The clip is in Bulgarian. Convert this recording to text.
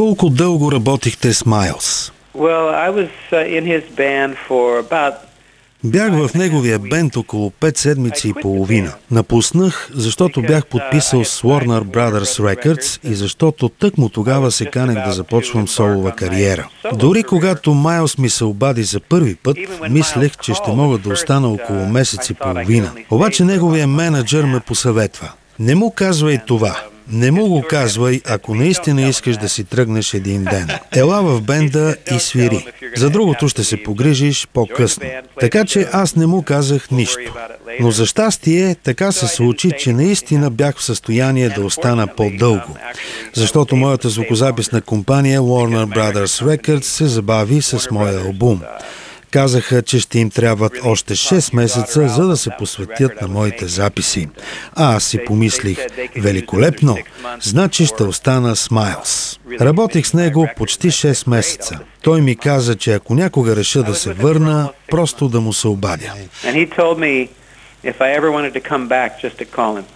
Колко дълго работихте с Майлс? Бях в неговия бенд около 5 седмици и половина. Напуснах, защото бях подписал с Warner Brothers Records и защото тъкмо тогава се канех да започвам солова кариера. Дори когато Майлс ми се обади за първи път, мислех, че ще мога да остана около месец и половина. Обаче неговия менеджер ме посъветва: не му казвай това. Не му го казвай, ако наистина искаш да си тръгнеш един ден. Ела в бенда и свири. За другото ще се погрижиш по-късно. Така че аз не му казах нищо. Но за щастие така се случи, че наистина бях в състояние да остана по-дълго. Защото моята звукозаписна компания Warner Brothers Records се забави с моя албум. Казаха, че ще им трябват още 6 месеца, за да се посветят на моите записи. А аз си помислих: великолепно, значи ще остана с Майлс. Работих с него почти 6 месеца. Той ми каза, че ако някога реша да се върна, просто да му се обадя.